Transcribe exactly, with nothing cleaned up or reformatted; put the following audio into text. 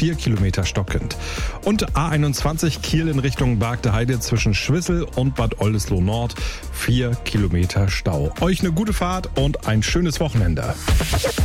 vier Kilometer stockend. Und A einundzwanzig Kiel in Richtung Bargte Heide zwischen Schwissel und Bad Oldesloe Nord, vier Kilometer Stau. Euch eine gute Fahrt und ein schönes Wochenende.